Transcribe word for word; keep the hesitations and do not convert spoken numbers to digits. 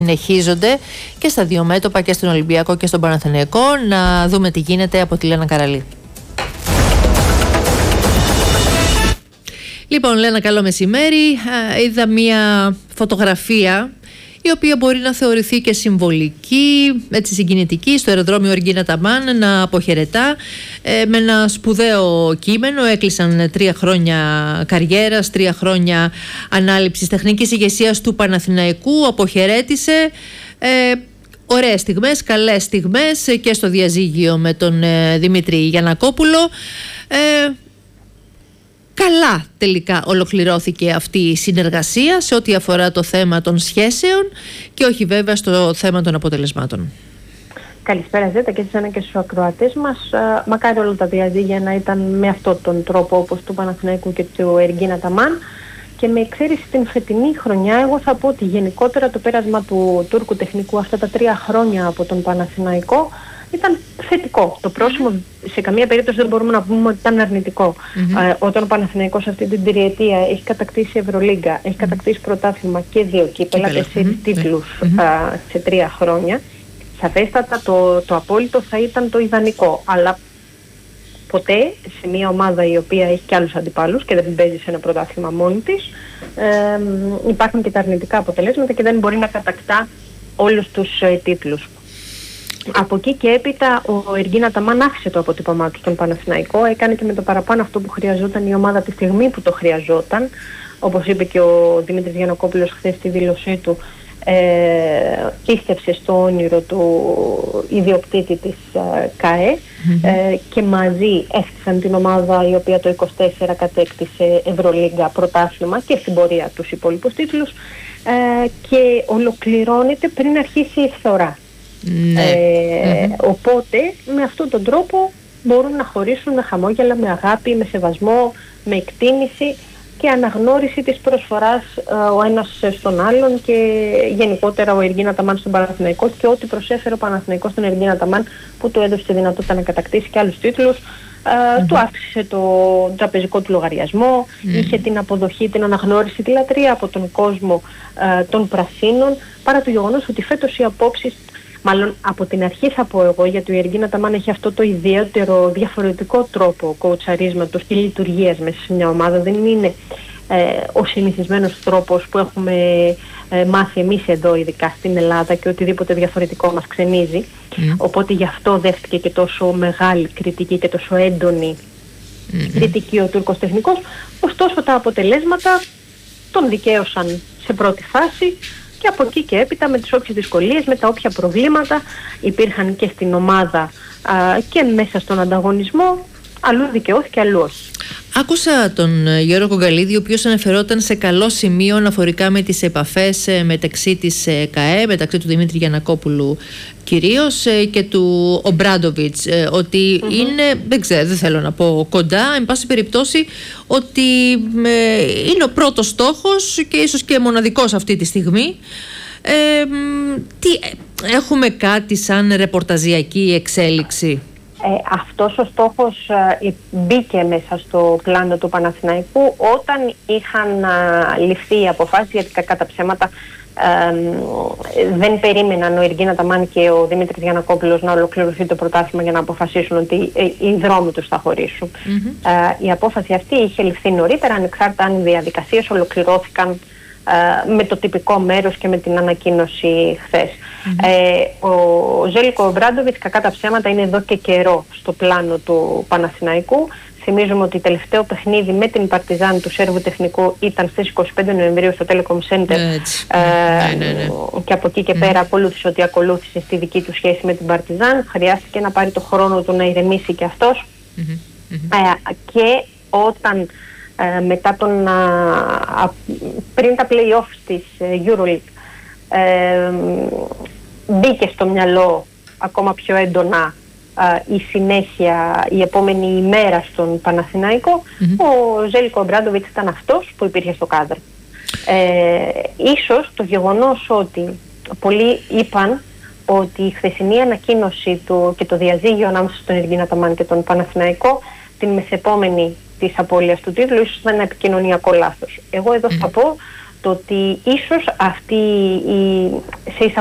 συνεχίζονται και στα δύο μέτωπα, και στον Ολυμπιακό και στον Παναθηναϊκό. Να δούμε τι γίνεται από τη Λένα Καραλή. Λοιπόν, Λένα, καλό μεσημέρι. Είδα μία φωτογραφία η οποία μπορεί να θεωρηθεί και συμβολική, έτσι συγκινητική, στο αεροδρόμιο Εργίνα Ταμάν, να αποχαιρετά ε, με ένα σπουδαίο κείμενο. Έκλεισαν τρία χρόνια καριέρας, τρία χρόνια ανάληψης τεχνικής ηγεσίας του Παναθηναϊκού. Αποχαιρέτησε. Ε, ωραίες στιγμές, καλές στιγμές και στο διαζύγιο με τον ε, Δημήτρη Γιαννακόπουλο. Ε, Καλά τελικά ολοκληρώθηκε αυτή η συνεργασία σε ό,τι αφορά το θέμα των σχέσεων και όχι βέβαια στο θέμα των αποτελεσμάτων. Καλησπέρα Ζέτα και εσένα και στους ακροατές μας. Μακάρι όλα τα διαζύγια να ήταν με αυτόν τον τρόπο, όπως του Παναθηναϊκού και του Εργίνα Ταμάν. Και με εξαίρεση την φετινή χρονιά, εγώ θα πω ότι γενικότερα το πέρασμα του Τούρκου τεχνικού αυτά τα τρία χρόνια από τον Παναθηναϊκό ήταν θετικό. Το πρόσημο σε καμία περίπτωση δεν μπορούμε να πούμε ότι ήταν αρνητικό. Mm-hmm. Ε, όταν ο Παναθηναϊκός αυτή την τριετία έχει κατακτήσει Ευρωλίγκα, έχει κατακτήσει πρωτάθλημα και δύο κύπελα, τέσσερις mm-hmm. τίτλους mm-hmm. α, σε τρία χρόνια, σαφέστατα το, το απόλυτο θα ήταν το ιδανικό. Αλλά ποτέ σε μια ομάδα η οποία έχει και άλλους αντιπάλους και δεν παίζει σε ένα πρωτάθλημα μόνη της, ε, υπάρχουν και τα αρνητικά αποτελέσματα και δεν μπορεί να κατακτά όλους τους ε, τίτλους. Από εκεί και έπειτα ο Εργίνα Ταμάν άφησε το αποτύπωμά του στον Παναθηναϊκό, έκανε και με το παραπάνω αυτό που χρειαζόταν η ομάδα τη στιγμή που το χρειαζόταν. Όπως είπε και ο Δημήτρης Γιαννακόπουλος χθες στη δήλωσή του, ε, πίστεψε στο όνειρο του ιδιοκτήτη της ε, ΚΑΕ mm-hmm. ε, και μαζί έφτιαξαν την ομάδα η οποία το είκοσι τέσσερα κατέκτησε Ευρωλίγκα, πρωτάθλημα και στην πορεία τους υπόλοιπους τίτλους ε, και ολοκληρώνεται πριν αρχίσει η φθορά. Ναι. Ε, mm-hmm. Οπότε με αυτόν τον τρόπο μπορούν να χωρίσουν με χαμόγελα, με αγάπη, με σεβασμό, με εκτίμηση και αναγνώριση της προσφοράς ε, ο ένας στον άλλον και γενικότερα ο Εργίνα Ταμάν στον Παναθηναϊκό και ό,τι προσέφερε ο Παναθηναϊκός στον Εργίνα Ταμάν που του έδωσε τη δυνατότητα να κατακτήσει και άλλους τίτλους. Uh, mm-hmm. Του αύξησε το τραπεζικό του λογαριασμό, mm-hmm. είχε την αποδοχή, την αναγνώριση, τη λατρεία από τον κόσμο uh, των πρασίνων, παρά το γεγονός ότι φέτος οι απόψεις, μάλλον από την αρχή θα πω εγώ, γιατί ο Εργίνα Ταμάν έχει αυτό το ιδιαίτερο διαφορετικό τρόπο κοουτσαρίσματος και λειτουργίας μέσα σε μια ομάδα. Δεν είναι ε, ο συνηθισμένος τρόπος που έχουμε ε, μάθει εμείς εδώ, ειδικά στην Ελλάδα, και οτιδήποτε διαφορετικό μας ξενίζει. Mm. Οπότε γι' αυτό δέχτηκε και τόσο μεγάλη κριτική και τόσο έντονη mm-hmm. κριτική ο Τούρκος τεχνικός. Ωστόσο τα αποτελέσματα τον δικαίωσαν σε πρώτη φάση. Και από εκεί και έπειτα με τις όποιες δυσκολίες, με τα όποια προβλήματα υπήρχαν και στην ομάδα α, και μέσα στον ανταγωνισμό, αλλού δικαιώθηκε, αλλού όχι. Άκουσα τον Γιώργο Κογκαλίδη, ο οποίος αναφερόταν σε καλό σημείο αναφορικά με τις επαφές μεταξύ της ΚΑΕ, μεταξύ του Δημήτρη Γιαννακόπουλου κυρίως και του Ομπράντοβιτς, ότι mm-hmm. είναι, δεν ξέρω, δεν θέλω να πω κοντά, εν πάση περιπτώσει ότι ε, είναι ο πρώτος στόχος και ίσως και μοναδικός αυτή τη στιγμή. Ε, τι, έχουμε κάτι σαν ρεπορταζιακή εξέλιξη? Ε, αυτός ο στόχος ε, μπήκε μέσα στο πλάνο του Παναθηναϊκού όταν είχαν ε, ληφθεί οι αποφάσεις, γιατί κακά τα ψέματα ε, δεν περίμεναν ο Εργίνα Ταμάν και ο Δημήτρης Γιαννακόπουλος να ολοκληρωθεί το πρωτάθλημα για να αποφασίσουν ότι ε, οι δρόμοι τους θα χωρίσουν. Mm-hmm. Ε, η απόφαση αυτή είχε ληφθεί νωρίτερα, ανεξάρτητα αν οι διαδικασίες ολοκληρώθηκαν Uh, με το τυπικό μέρος και με την ανακοίνωση χθες. Mm-hmm. Ε, ο Ζέλικο Ομπράντοβιτς, κακά τα ψέματα, είναι εδώ και καιρό στο πλάνο του Παναθηναϊκού. Θυμίζουμε ότι το τελευταίο παιχνίδι με την Παρτιζάν του Σέρβου τεχνικού ήταν στις είκοσι πέντε Νοεμβρίου στο Telecom Center. Ε, ε, ναι, ναι, ναι. Και από εκεί και mm-hmm. πέρα ακολούθησε ότι ακολούθησε στη δική του σχέση με την Παρτιζάν. Χρειάστηκε να πάρει το χρόνο του να ηρεμήσει και αυτός. Mm-hmm. Ε, και όταν Uh, μετά τον, uh, uh, πριν τα play-offs της uh, EuroLeague uh, μπήκε στο μυαλό ακόμα πιο έντονα uh, η συνέχεια, η επόμενη ημέρα στον Παναθηναϊκό. Mm-hmm. Ο Ζέλικο Ομπράντοβιτς ήταν αυτός που υπήρχε στο κάδρο. Uh, ίσως το γεγονός ότι πολλοί είπαν ότι η χθεσινή ανακοίνωση του και το διαζύγιο ανάμεσα στον Εργίνα Ταμάν και τον Παναθηναϊκό την μεθεπόμενη της απώλειας του τίτλου ίσως ήταν ένα επικοινωνιακό λάθος. Εγώ εδώ mm. θα πω το ότι ίσως αυτή η, σε